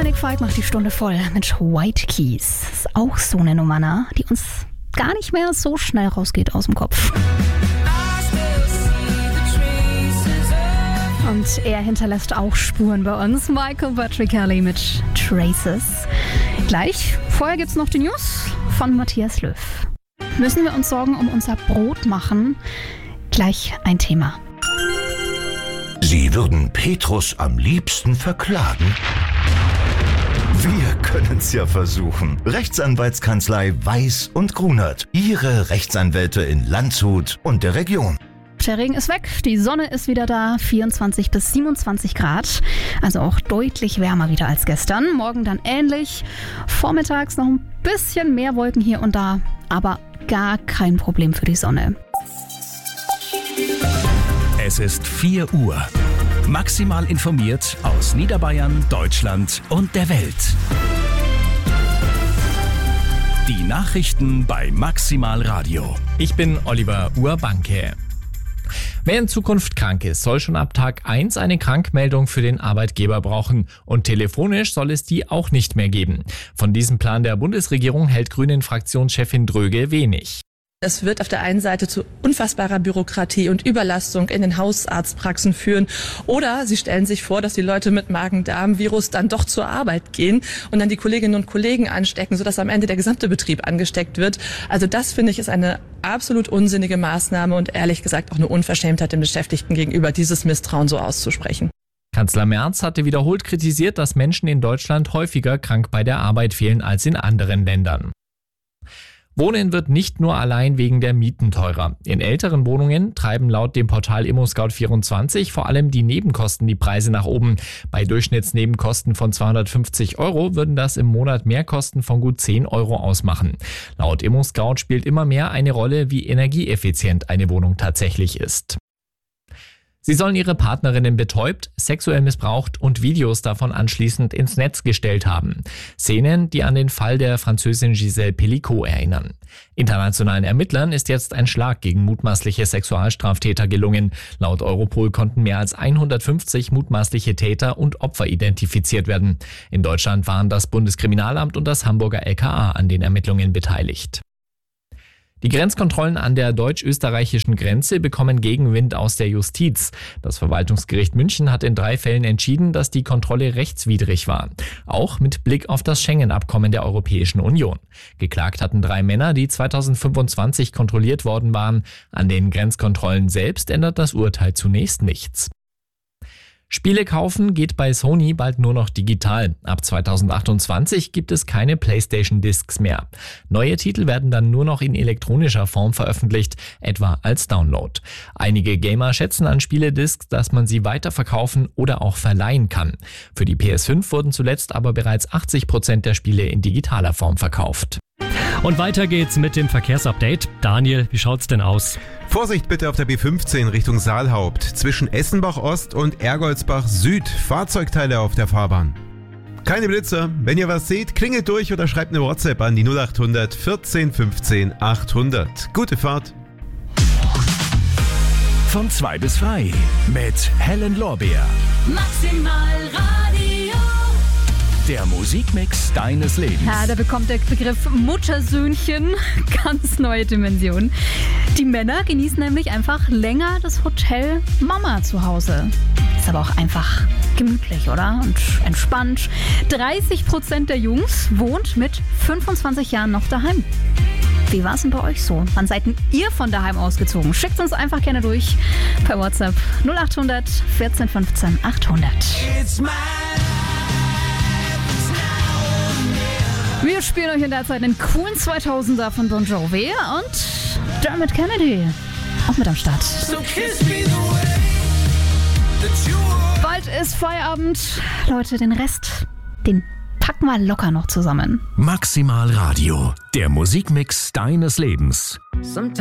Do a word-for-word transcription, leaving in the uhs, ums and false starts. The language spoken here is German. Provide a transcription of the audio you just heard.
Dominic Fike macht die Stunde voll mit White Keys. Ist auch so eine Nummer, ne? Die uns gar nicht mehr so schnell rausgeht aus dem Kopf. Und er hinterlässt auch Spuren bei uns. Michael Patrick Kelly mit Traces. Gleich, vorher gibt's noch die News von Matthias Löw. Müssen wir uns Sorgen um unser Brot machen? Gleich ein Thema. Sie würden Petrus am liebsten verklagen? Wir können's ja versuchen. Rechtsanwaltskanzlei Weiß und Grunert. Ihre Rechtsanwälte in Landshut und der Region. Der Regen ist weg, die Sonne ist wieder da, vierundzwanzig bis siebenundzwanzig Grad, also auch deutlich wärmer wieder als gestern. Morgen dann ähnlich, vormittags noch ein bisschen mehr Wolken hier und da, aber gar kein Problem für die Sonne. Es ist vier Uhr. Maximal informiert aus Niederbayern, Deutschland und der Welt. Die Nachrichten bei Maximal Radio. Ich bin Oliver Urbanke. Wer in Zukunft krank ist, soll schon ab Tag eins eine Krankmeldung für den Arbeitgeber brauchen. Und telefonisch soll es die auch nicht mehr geben. Von diesem Plan der Bundesregierung hält Grünen-Fraktionschefin Dröge wenig. Es wird auf der einen Seite zu unfassbarer Bürokratie und Überlastung in den Hausarztpraxen führen. Oder Sie stellen sich vor, dass die Leute mit Magen-Darm-Virus dann doch zur Arbeit gehen und dann die Kolleginnen und Kollegen anstecken, sodass am Ende der gesamte Betrieb angesteckt wird. Also das, finde ich, ist eine absolut unsinnige Maßnahme und ehrlich gesagt auch eine Unverschämtheit den Beschäftigten gegenüber, dieses Misstrauen so auszusprechen. Kanzler Merz hatte wiederholt kritisiert, dass Menschen in Deutschland häufiger krank bei der Arbeit fehlen als in anderen Ländern. Wohnen wird nicht nur allein wegen der Mieten teurer. In älteren Wohnungen treiben laut dem Portal ImmoScout vierundzwanzig vor allem die Nebenkosten die Preise nach oben. Bei Durchschnittsnebenkosten von zweihundertfünfzig Euro würden das im Monat Mehrkosten von gut zehn Euro ausmachen. Laut ImmoScout spielt immer mehr eine Rolle, wie energieeffizient eine Wohnung tatsächlich ist. Sie sollen ihre Partnerinnen betäubt, sexuell missbraucht und Videos davon anschließend ins Netz gestellt haben. Szenen, die an den Fall der Französin Gisèle Pelicot erinnern. Internationalen Ermittlern ist jetzt ein Schlag gegen mutmaßliche Sexualstraftäter gelungen. Laut Europol konnten mehr als hundertfünfzig mutmaßliche Täter und Opfer identifiziert werden. In Deutschland waren das Bundeskriminalamt und das Hamburger L K A an den Ermittlungen beteiligt. Die Grenzkontrollen an der deutsch-österreichischen Grenze bekommen Gegenwind aus der Justiz. Das Verwaltungsgericht München hat in drei Fällen entschieden, dass die Kontrolle rechtswidrig war. Auch mit Blick auf das Schengen-Abkommen der Europäischen Union. Geklagt hatten drei Männer, die zweitausendfünfundzwanzig kontrolliert worden waren. An den Grenzkontrollen selbst ändert das Urteil zunächst nichts. Spiele kaufen geht bei Sony bald nur noch digital. Ab zweitausendachtundzwanzig gibt es keine PlayStation-Discs mehr. Neue Titel werden dann nur noch in elektronischer Form veröffentlicht, etwa als Download. Einige Gamer schätzen an Spiele-Discs, dass man sie weiterverkaufen oder auch verleihen kann. Für die P S fünf wurden zuletzt aber bereits achtzig Prozent der Spiele in digitaler Form verkauft. Und weiter geht's mit dem Verkehrsupdate. Daniel, wie schaut's denn aus? Vorsicht bitte auf der B fünfzehn Richtung Saalhaupt. Zwischen Essenbach Ost und Ergoldsbach Süd. Fahrzeugteile auf der Fahrbahn. Keine Blitzer. Wenn ihr was seht, klingelt durch oder schreibt eine WhatsApp an die null acht hundert vierzehn fünfzehn achthundert. Gute Fahrt. Von zwei bis drei mit Helen Lorbeer. Maximal Radio. Der Musikmix deines Lebens. Ja, da bekommt der Begriff Muttersöhnchen ganz neue Dimensionen. Die Männer genießen nämlich einfach länger das Hotel Mama zu Hause. Ist aber auch einfach gemütlich, oder? Und entspannt. dreißig Prozent der Jungs wohnt mit fünfundzwanzig Jahren noch daheim. Wie war es denn bei euch so? Wann seid denn ihr von daheim ausgezogen? Schickt uns einfach gerne durch per WhatsApp null acht hundert vierzehn fünfzehn achthundert. Wir spielen euch in der Zeit einen coolen zweitausender von Bon Jovi und Dermot Kennedy. Auch mit am Start. Bald ist Feierabend. Leute, den Rest, den packen wir locker noch zusammen. Maximal Radio, der Musikmix deines Lebens.